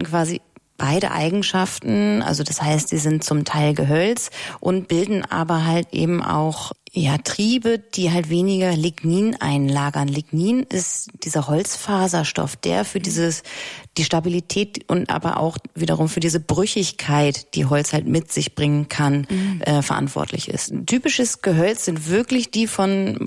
quasi beide Eigenschaften, also das heißt, sie sind zum Teil Gehölz und bilden aber halt eben auch Triebe, die halt weniger Lignin einlagern. Lignin ist dieser Holzfaserstoff, der für die Stabilität und aber auch wiederum für diese Brüchigkeit, die Holz halt mit sich bringen kann, verantwortlich ist. Ein typisches Gehölz sind wirklich die vom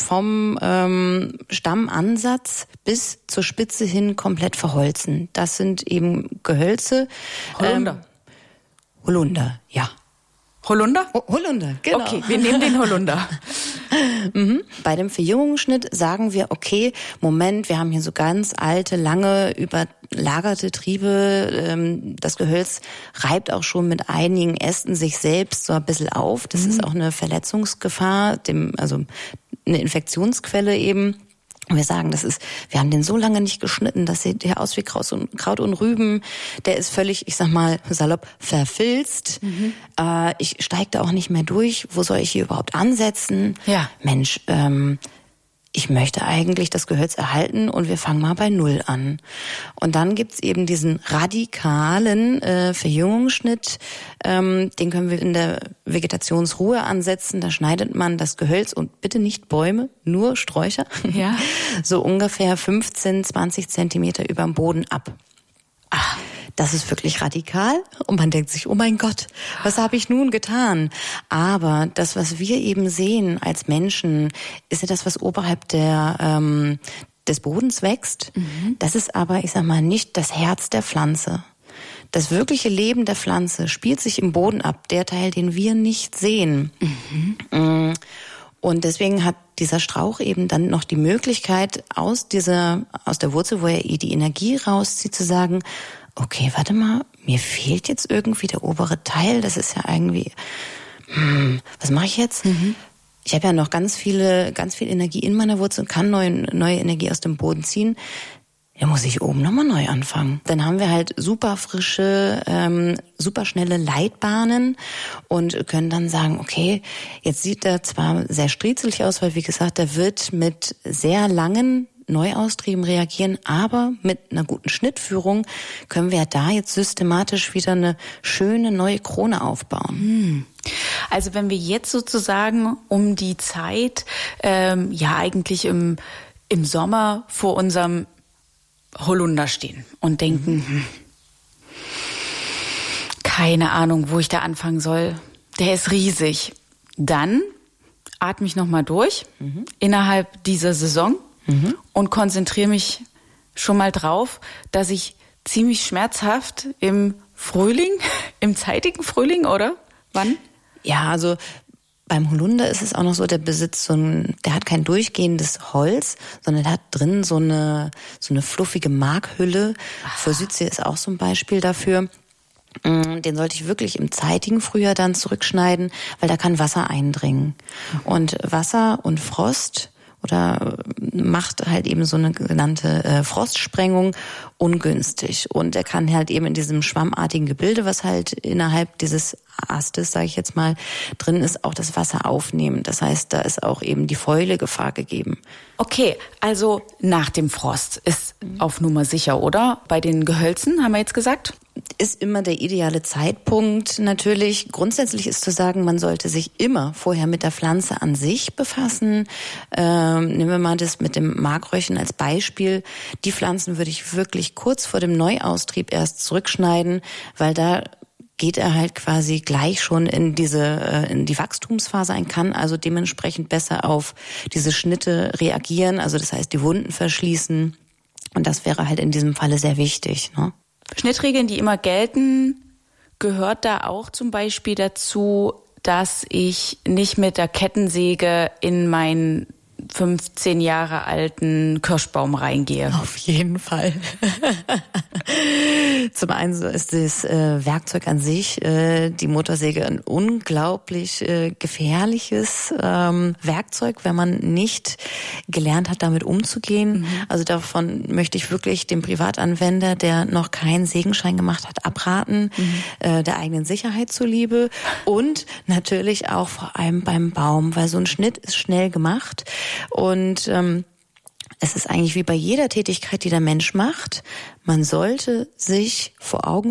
Stammansatz bis zur Spitze hin komplett verholzen. Das sind eben Gehölze. Holunder, ja. Holunder? Holunder, genau. Okay, wir nehmen den Holunder. Bei dem Verjüngungsschnitt sagen wir, okay, Moment, wir haben hier so ganz alte, lange, überlagerte Triebe. Das Gehölz reibt auch schon mit einigen Ästen sich selbst so ein bisschen auf. Das ist auch eine Verletzungsgefahr, also eine Infektionsquelle eben. Und wir sagen, wir haben den so lange nicht geschnitten, das sieht ja aus wie Kraut und Rüben. Der ist völlig, ich sag mal, salopp verfilzt. Ich steige da auch nicht mehr durch. Wo soll ich hier überhaupt ansetzen? Ja. Mensch, ich möchte eigentlich das Gehölz erhalten und wir fangen mal bei Null an. Und dann gibt's eben diesen radikalen Verjüngungsschnitt, den können wir in der Vegetationsruhe ansetzen. Da schneidet man das Gehölz und bitte nicht Bäume, nur Sträucher, so ungefähr 15, 20 Zentimeter überm Boden ab. Das ist wirklich radikal und man denkt sich, oh mein Gott, was habe ich nun getan? Aber das, was wir eben sehen als Menschen, ist ja das, was oberhalb des Bodens wächst. Das ist aber, ich sag mal, nicht das Herz der Pflanze. Das wirkliche Leben der Pflanze spielt sich im Boden ab, der Teil, den wir nicht sehen. Und deswegen hat dieser Strauch eben dann noch die Möglichkeit, aus der Wurzel, wo er die Energie rauszieht, zu sagen, okay, warte mal, mir fehlt jetzt irgendwie der obere Teil, das ist ja irgendwie, was mache ich jetzt? Ich habe ja noch ganz viel Energie in meiner Wurzel und kann neue Energie aus dem Boden ziehen. Ja, muss ich oben nochmal neu anfangen. Dann haben wir halt super frische, super schnelle Leitbahnen und können dann sagen, okay, jetzt sieht er zwar sehr striezelig aus, weil wie gesagt, er wird mit sehr langen Neuaustrieben reagieren, aber mit einer guten Schnittführung können wir da jetzt systematisch wieder eine schöne neue Krone aufbauen. Also wenn wir jetzt sozusagen um die Zeit, eigentlich im Sommer vor unserem Holunder stehen und denken, keine Ahnung, wo ich da anfangen soll. Der ist riesig. Dann atme ich nochmal durch innerhalb dieser Saison und konzentriere mich schon mal drauf, dass ich ziemlich schmerzhaft im zeitigen Frühling, oder? Wann? Ja, also beim Holunder ist es auch noch so, der besitzt der hat kein durchgehendes Holz, sondern der hat drin so eine fluffige Markhülle. Forsythia ist auch so ein Beispiel dafür. Den sollte ich wirklich im zeitigen Frühjahr dann zurückschneiden, weil da kann Wasser eindringen. Und Wasser und Frost oder macht halt eben so eine genannte Frostsprengung ungünstig. Und er kann halt eben in diesem schwammartigen Gebilde, was halt innerhalb dieses Astes, sage ich jetzt mal, drin ist, auch das Wasser aufnehmen. Das heißt, da ist auch eben die Fäulegefahr gegeben. Okay, also nach dem Frost ist auf Nummer sicher, oder? Bei den Gehölzen, haben wir jetzt gesagt? Ist immer der ideale Zeitpunkt natürlich. Grundsätzlich ist zu sagen, man sollte sich immer vorher mit der Pflanze an sich befassen. Nehmen wir mal das mit dem Markröhrchen als Beispiel. Die Pflanzen würde ich wirklich kurz vor dem Neuaustrieb erst zurückschneiden, weil da geht er halt quasi gleich schon in die Wachstumsphase ein, kann also dementsprechend besser auf diese Schnitte reagieren, also das heißt die Wunden verschließen, und das wäre halt in diesem Falle sehr wichtig, ne? Schnittregeln, die immer gelten, gehört da auch zum Beispiel dazu, dass ich nicht mit der Kettensäge in meinen 15 Jahre alten Kirschbaum reingehe. Auf jeden Fall. Zum einen ist das Werkzeug an sich, die Motorsäge, ein unglaublich gefährliches Werkzeug, wenn man nicht gelernt hat, damit umzugehen. Also davon möchte ich wirklich dem Privatanwender, der noch keinen Sägenschein gemacht hat, abraten, der eigenen Sicherheit zuliebe und natürlich auch vor allem beim Baum, weil so ein Schnitt ist schnell gemacht. Und es ist eigentlich wie bei jeder Tätigkeit, die der Mensch macht. Man sollte sich vor Augen